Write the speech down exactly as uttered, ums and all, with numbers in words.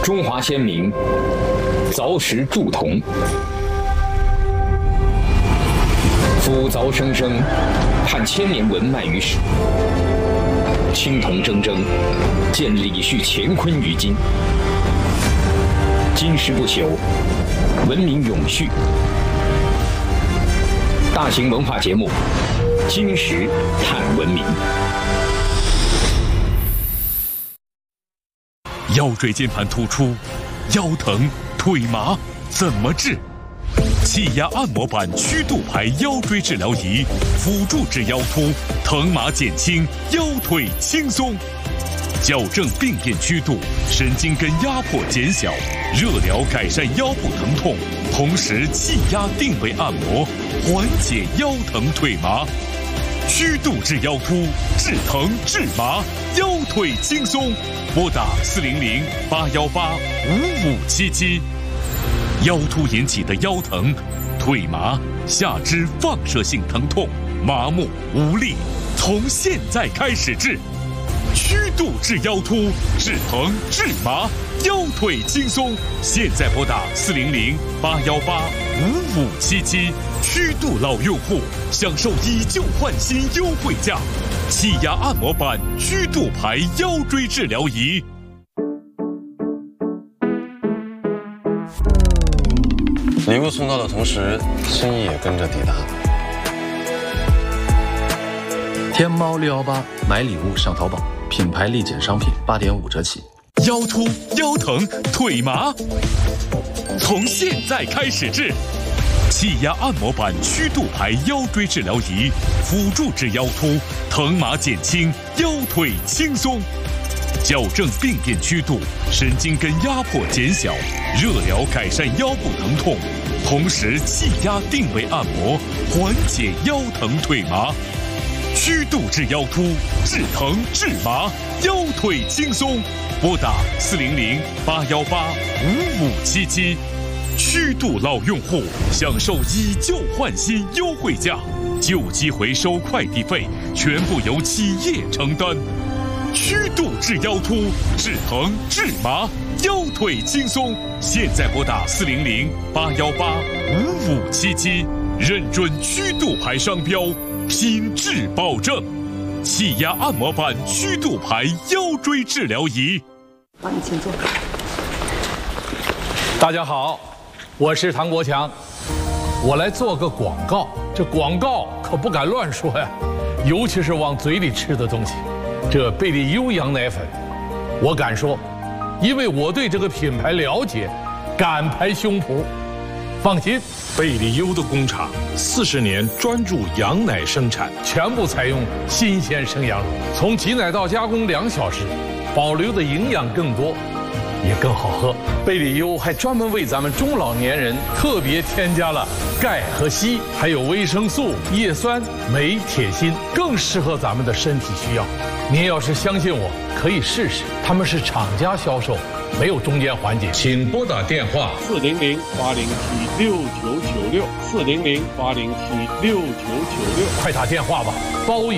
中华先民凿石铸铜，斧凿生生，盼千年文脉于史。青铜铮铮，见李旭乾坤于今。金石不朽，文明永续。大型文化节目《金石探文明》。 腰椎间盘突出、腰疼、腿麻怎么治？气压按摩板曲度排腰椎治疗仪，辅助治腰突，疼麻减轻，腰腿轻松。矫正病变曲度，神经根压迫减小，热疗改善腰部疼痛，同时气压定位按摩，缓解腰疼腿麻。曲度治腰突，治疼治麻，腰腿轻松。拨打四零零八幺八五五七七。腰突引起的腰疼、腿麻、下肢放射性疼痛、麻木无力，从现在开始治。曲度治腰突，治疼治麻，腰腿轻松。现在拨打四零零八幺八五五七七。曲度老用户享受以旧换新优惠价，气压按摩板曲度排腰椎治疗仪。 礼物送到的同时，心意也跟着抵达。 天猫六幺八买礼物上淘宝，品牌立减商品八点五折起。 腰突、腰疼、腿麻，从现在开始治。气压按摩板曲度排腰椎治疗仪，辅助治腰突，疼麻减轻，腰腿轻松。矫正病变曲度，神经根压迫减小，热疗改善腰部疼痛，同时气压定位按摩，缓解腰疼腿麻。曲度治腰突，治疼治麻，腰腿轻松。拨打四零零八幺八五五七七。曲度老用户享受以旧换新优惠价，旧机回收快递费全部由企业承担。曲度治腰突，治疼治麻，腰腿轻松。现在拨打四零零八幺八五五七七，认准曲度牌商标，品质保证。气压按摩板曲度牌腰椎治疗仪。 好，你请坐。 大家好，我是唐国强，我来做个广告。这广告可不敢乱说呀，尤其是往嘴里吃的东西。这贝利优羊奶粉，我敢说，因为我对这个品牌了解，敢拍胸脯。放心， 贝利优的工厂四十年专注羊奶生产， 全部采用新鲜生羊乳，从挤奶到加工两小时，保留的营养更多，也更好喝。贝利优还专门为咱们中老年人特别添加了钙和硒，还有维生素、叶酸、镁、铁、锌，更适合咱们的身体需要。您要是相信我，可以试试。他们是厂家销售，没有中间环节。 请拨打电话四零零八零七六九九六四零零八零七六九九六， 快打电话吧，包邮。